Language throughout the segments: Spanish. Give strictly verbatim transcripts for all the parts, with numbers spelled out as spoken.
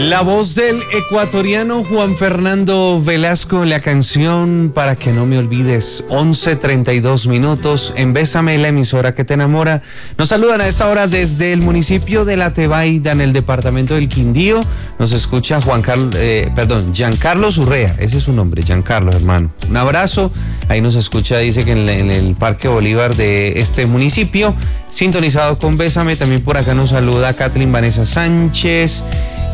La voz del ecuatoriano Juan Fernando Velasco, la canción Para que no me olvides, once treinta y dos minutos en Bésame, la emisora que te enamora. Nos saludan a esta hora desde el municipio de La Tebaida, en el departamento del Quindío. Nos escucha Juan Carlos, eh, perdón, Giancarlo Urrea, ese es su nombre, Giancarlo, hermano. Un abrazo, ahí nos escucha, dice que en, en el Parque Bolívar de este municipio, sintonizado con Bésame. También por acá nos saluda Kathleen Vanessa Sánchez.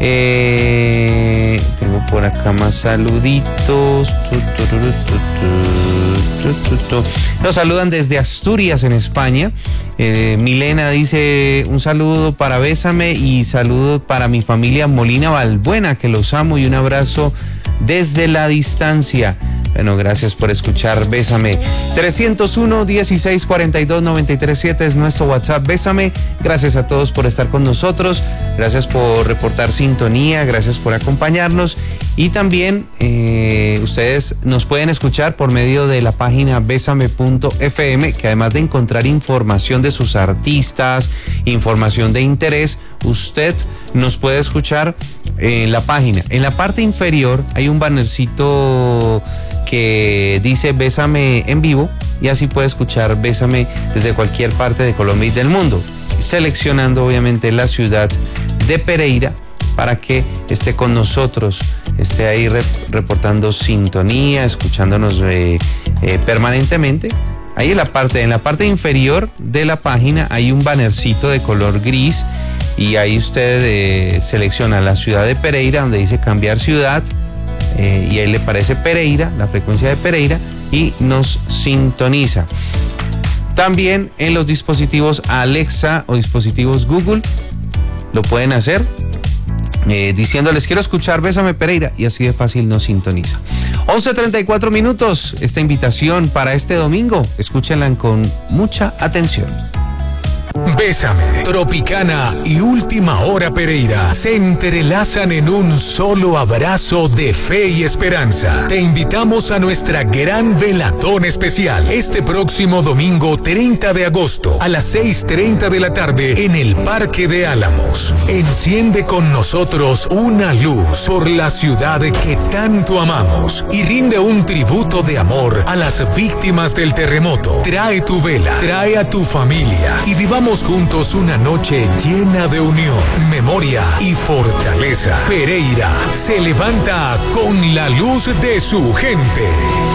Eh, tengo por acá más saluditos. Nos saludan desde Asturias, en España. eh, Milena dice un saludo para Bésame y saludo para mi familia Molina Balbuena, que los amo, y un abrazo desde la distancia. Bueno, gracias por escuchar Bésame. trescientos uno, dieciséis, cuarenta y dos, noventa y tres siete es nuestro WhatsApp. Bésame. Gracias a todos por estar con nosotros. Gracias por reportar sintonía. Gracias por acompañarnos. Y también eh, ustedes nos pueden escuchar por medio de la página bésame punto efe eme, que además de encontrar información de sus artistas, información de interés, usted nos puede escuchar en la página. En la parte inferior hay un bannercito que dice Bésame en vivo, y así puede escuchar Bésame desde cualquier parte de Colombia y del mundo, seleccionando obviamente la ciudad de Pereira para que esté con nosotros, esté ahí rep reportando sintonía, escuchándonos eh, eh, permanentemente. Ahí en la parte, en la parte inferior de la página hay un bannercito de color gris, y ahí usted eh, selecciona la ciudad de Pereira, donde dice cambiar ciudad, eh, y ahí le aparece Pereira, la frecuencia de Pereira, y nos sintoniza. También en los dispositivos Alexa o dispositivos Google lo pueden hacer eh, diciéndoles quiero escuchar Bésame Pereira, y así de fácil nos sintoniza. once treinta y cuatro minutos, esta invitación para este domingo, escúchenla con mucha atención. Bésame, Tropicana y Última Hora Pereira se entrelazan en un solo abrazo de fe y esperanza. Te invitamos a nuestra gran velatón especial este próximo domingo treinta de agosto a las seis treinta de la tarde en el Parque de Álamos. Enciende con nosotros una luz por la ciudad que tanto amamos y rinde un tributo de amor a las víctimas del terremoto. Trae tu vela, trae a tu familia y vivamos juntos una noche llena de unión, memoria y fortaleza. Pereira se levanta con la luz de su gente.